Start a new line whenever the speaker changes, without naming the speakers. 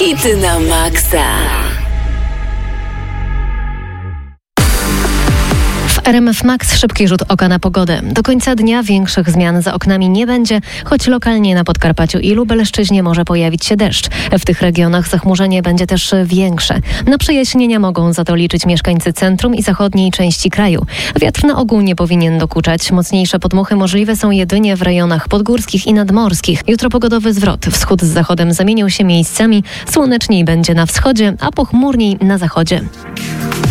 Hity na maksa.
W RMF Max szybki rzut oka na pogodę. Do końca dnia większych zmian za oknami nie będzie, choć lokalnie na Podkarpaciu i Lubelszczyźnie może pojawić się deszcz. W tych regionach zachmurzenie będzie też większe. Na przejaśnienia mogą za to liczyć mieszkańcy centrum i zachodniej części kraju. Wiatr na ogół nie powinien dokuczać. Mocniejsze podmuchy możliwe są jedynie w rejonach podgórskich i nadmorskich. Jutro pogodowy zwrot. Wschód z zachodem zamienią się miejscami. Słoneczniej będzie na wschodzie, a pochmurniej na zachodzie.